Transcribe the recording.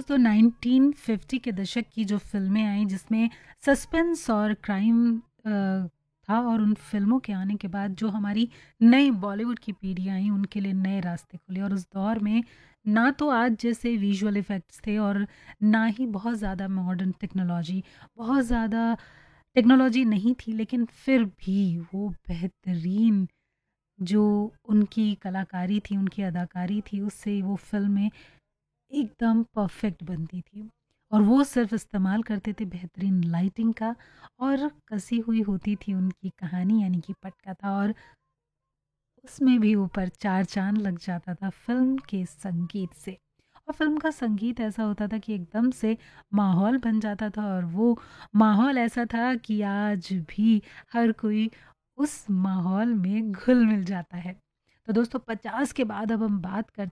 दोस्तों 1950 के दशक की जो फ़िल्में आई जिसमें सस्पेंस और क्राइम था और उन फ़िल्मों के आने के बाद जो हमारी नई बॉलीवुड की पीढ़ी आई उनके लिए नए रास्ते खुले और उस दौर में ना तो आज जैसे विजुअल इफ़ेक्ट्स थे और ना ही बहुत ज़्यादा मॉडर्न टेक्नोलॉजी, बहुत ज़्यादा टेक्नोलॉजी नहीं थी, लेकिन फिर भी वो बेहतरीन जो उनकी कलाकारी थी, उनकी अदाकारी थी, उससे वो फ़िल्में एकदम परफेक्ट बनती थी। और वो सिर्फ़ इस्तेमाल करते थे बेहतरीन लाइटिंग का और कसी हुई होती थी उनकी कहानी यानी कि पटकथा, और उसमें भी ऊपर 4 चाँद लग जाता था फ़िल्म के संगीत से। और फ़िल्म का संगीत ऐसा होता था कि एकदम से माहौल बन जाता था और वो माहौल ऐसा था कि आज भी हर कोई उस माहौल में घुल-मिल जाता है। तो दोस्तों 50 के बाद अब हम बात करते